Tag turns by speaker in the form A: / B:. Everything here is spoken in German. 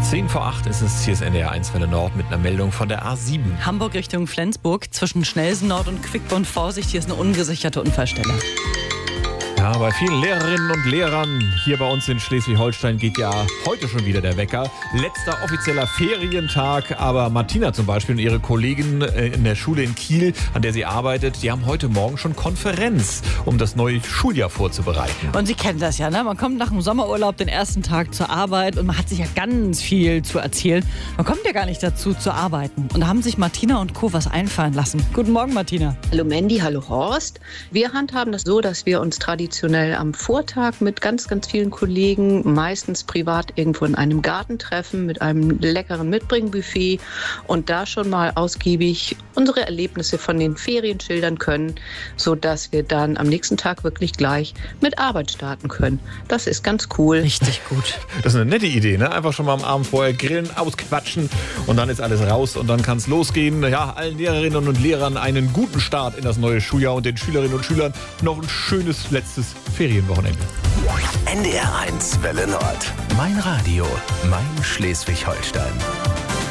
A: 7:10 ist es, hier ist NDR 1 Welle Nord mit einer Meldung von der A7.
B: Hamburg Richtung Flensburg, zwischen Schnelsen Nord und Quickborn. Vorsicht, hier ist eine ungesicherte Unfallstelle.
A: Ja, bei vielen Lehrerinnen und Lehrern hier bei uns in Schleswig-Holstein geht ja heute schon wieder der Wecker. Letzter offizieller Ferientag, aber Martina zum Beispiel und ihre Kollegin in der Schule in Kiel, an der sie arbeitet, die haben heute Morgen schon Konferenz, um das neue Schuljahr vorzubereiten.
B: Und Sie kennen das ja, ne? Man kommt nach dem Sommerurlaub den ersten Tag zur Arbeit und man hat sich ja ganz viel zu erzählen. Man kommt ja gar nicht dazu zu arbeiten. Und da haben sich Martina und Co. was einfallen lassen. Guten Morgen, Martina.
C: Hallo Mandy, hallo Horst. Wir handhaben das so, dass wir uns traditionell am Vortag mit ganz, ganz vielen Kollegen, meistens privat irgendwo in einem Garten treffen, mit einem leckeren Mitbringbuffet und da schon mal ausgiebig unsere Erlebnisse von den Ferien schildern können, sodass wir dann am nächsten Tag wirklich gleich mit Arbeit starten können. Das ist ganz cool.
B: Richtig gut.
A: Das ist eine nette Idee, ne? Einfach schon mal am Abend vorher grillen, ausquatschen und dann ist alles raus und dann kann es losgehen. Ja, allen Lehrerinnen und Lehrern einen guten Start in das neue Schuljahr und den Schülerinnen und Schülern noch ein schönes letztes Ferienwochenende.
D: NDR 1 Welle Nord. Mein Radio, mein Schleswig-Holstein.